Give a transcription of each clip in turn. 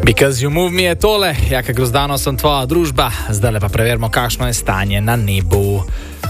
Because you move me je tole, Jaka Grozdano sem tvoja družba, zdaj pa preverimo, kakšno je stanje na nebu.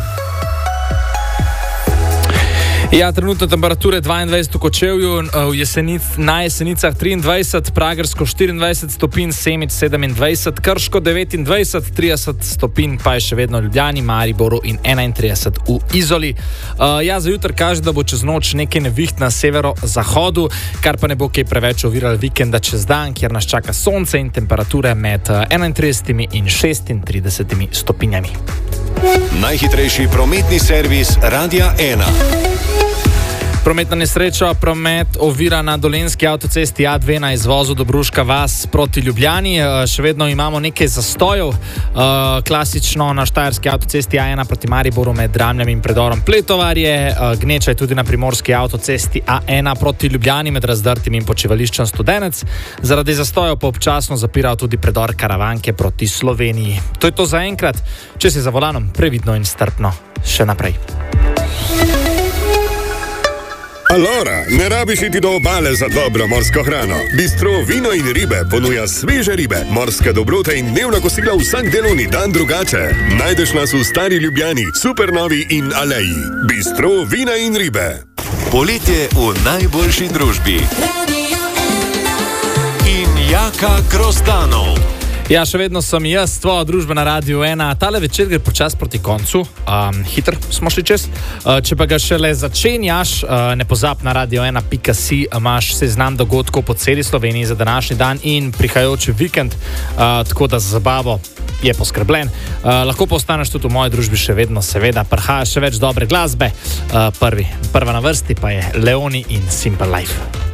Ja, trenutno temperature 22 v Kočevju, na Jesenicah 23, Pragersko 24 stopinj, Semič 27, Krško 29, 30 stopinj pa je še vedno v Ljubljani, Mariboru in 31 v Izoli. Za jutri kaže, da bo čez noč nekaj neviht na severozahodu, kar pa ne bo kaj preveč oviralo vikenda čez dan, kjer nas čaka sonce in temperature med 31 in 36 stopinjami. Najhitrejši prometni servis Radia 1. Prometna nesreča, promet ovira na Dolenjski avtocesti A2 na izvozu Dobruška vas proti Ljubljani. Še vedno imamo nekaj zastojev. Klasično na Štajerski avtocesti A1 proti Mariboru med Dramljami in predorom Pletovarje. Gneča je tudi na Primorski avtocesti A1 proti Ljubljani med Razdrtim in počivališčem Studenec. Zaradi zastojev pa občasno zapirajo tudi predor Karavanke proti Sloveniji. To je to za enkrat. Če si za volanom, previdno in strpno. Še naprej. Alora, ne rabiš iti do obale za dobro morsko hrano. Bistro Vino in ribe ponuja sveže ribe, morske dobrote in dnevna kosila vsak delovni dan drugače. Najdeš nas v Stari Ljubljani, Supernovi in Aleji. Bistro Vina in ribe. Poletje v najboljši družbi. In Jaka Grozdanov. Ja, še vedno sem jaz, tvoja družba na Radiu 1. Tale večer gre počas proti koncu. Hitro smo šli čez. Če pa ga šele začenjaš, ne pozab na radio1.si, imaš seznam dogodkov po celi Sloveniji za današnji dan in prihajajoči vikend, tako da za zabavo je poskrbljen. Lahko pa ostaneš tudi v moji družbi še vedno, seveda. Prihaja še več dobre glasbe. Prva na vrsti pa je Leoni in Simple Life.